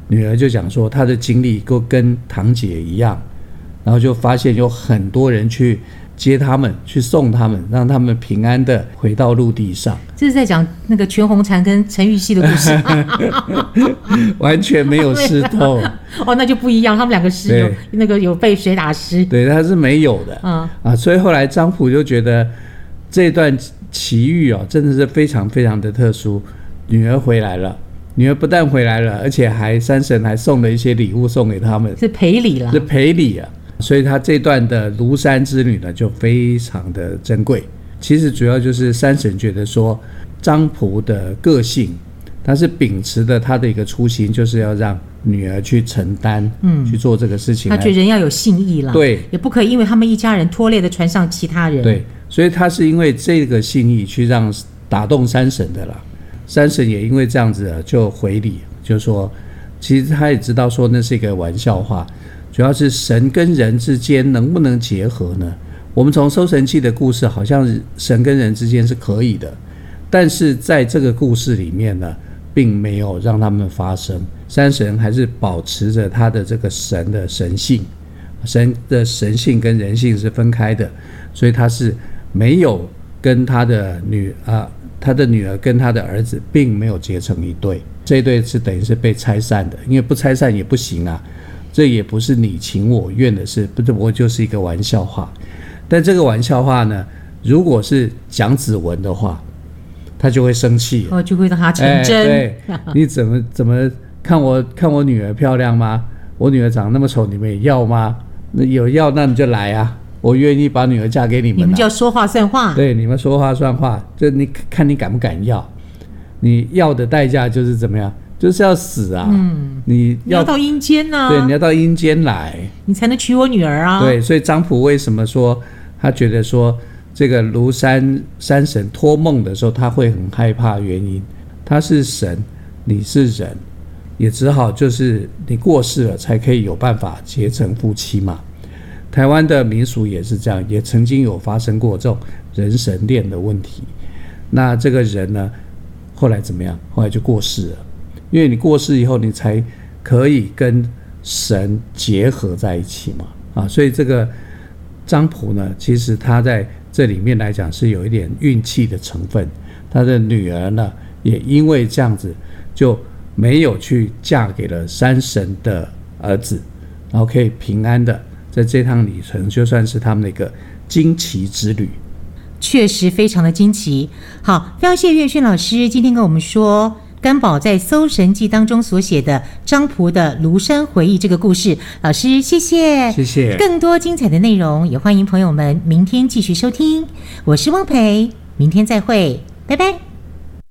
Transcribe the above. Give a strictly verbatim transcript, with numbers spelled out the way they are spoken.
女儿就讲说她的经历都跟堂姐一样，然后就发现有很多人去接他们，去送他们，让他们平安的回到陆地上。 这是在讲那个全红婵跟陈玉熙的故事完全没有湿透哦，那就不一样，他们两个是有那个有被水打湿， 对，他是没有的、嗯、啊，所以后来张溥就觉得这段奇遇哦，真的是非常非常的特殊。女儿回来了，女儿不但回来了，而且还山神还送了一些礼物送给他们， 是赔礼了， 是赔礼啊。所以他这段的庐山之旅呢，就非常的珍贵。其实主要就是山神觉得说，张溥的个性，他是秉持的他的一个初心，就是要让女儿去承担，嗯，去做这个事情。 他觉得人要有信义啦， 对， 也不可以因为他们一家人拖累的船上其他人。 对，所以他是因为这个信义去让打动山神的啦。山神也因为这样子就回礼，就说，其实他也知道说那是一个玩笑话。主要是神跟人之间能不能结合呢？我们从搜神记的故事，好像神跟人之间是可以的，但是在这个故事里面呢，并没有让他们发生。山神还是保持着他的这个神的神性，神的神性跟人性是分开的，所以他是没有跟他的女啊，他的女儿跟他的儿子并没有结成一对，这一对是等于是被拆散的，因为不拆散也不行啊。这也不是你情我愿的事，不过就是一个玩笑话。但这个玩笑话呢，如果是蒋子文的话，他就会生气， 哦，就会让他成真。 哎、对，你怎么怎么看我看我女儿漂亮吗？我女儿长那么丑，你们也要吗？那有要那你就来啊，我愿意把女儿嫁给你们、啊。 你们就要说话算话。 对，你们说话算话，就你看你敢不敢要？你要的代价就是怎么样？就是要死啊！嗯，你 要, 你要到阴间啊！ 对，你要到阴间来， 你才能娶我女儿啊！ 对，所以张溥为什么说他觉得说这个庐山山神托梦的时候他会很害怕？原因，他是神，你是人，也只好就是你过世了才可以有办法结成夫妻嘛。台湾的民俗也是这样，也曾经有发生过这种人神恋的问题。那这个人呢，后来怎么样？后来就过世了。因为你过世以后，你才可以跟神结合在一起嘛，啊，所以这个张溥呢，其实他在这里面来讲是有一点运气的成分。他的女儿呢，也因为这样子就没有去嫁给了山神的儿子，然后可以平安的在这趟旅程，就算是他们的一个惊奇之旅。 确实非常的惊奇。好，非常谢谢岳轩老师今天跟我们说甘宝在《搜神记》当中所写的张溥的庐山回忆这个故事。老师谢谢， 谢谢。 更多精彩的内容也欢迎朋友们明天继续收听。我是汪培，明天再会，拜拜。